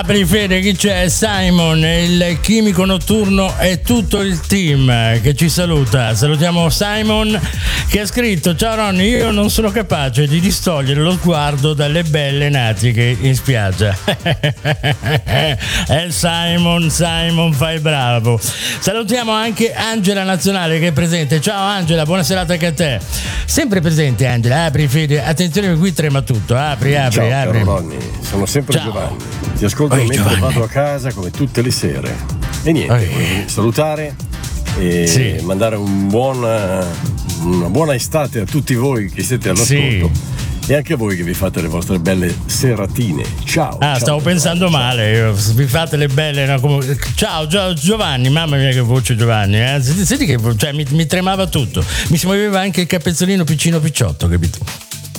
Apri Fede, chi c'è? Simon, il chimico notturno e tutto il team che ci saluta. Salutiamo Simon che ha scritto: ciao Ronny, io non sono capace di distogliere lo sguardo dalle belle natiche in spiaggia. Simon, fai bravo. Salutiamo anche Angela Nazionale che è presente. Ciao Angela, buona serata anche a te. Sempre presente Angela, apri Fede, attenzione qui trema tutto, apri. Ciao Ronny, sono sempre Ciao. Giovanni. Ti ascolto mentre Giovanni. vado a casa come tutte le sere. E niente, salutare e mandare una buona estate a tutti voi che siete all'ascolto. E anche voi che vi fate le vostre belle seratine. Ciao. Stavo pensando male. Vi fate le belle. No? Ciao Giovanni, mamma mia che voce Giovanni. Senti che mi tremava tutto. Mi si muoveva anche il capezzolino piccino picciotto, capito?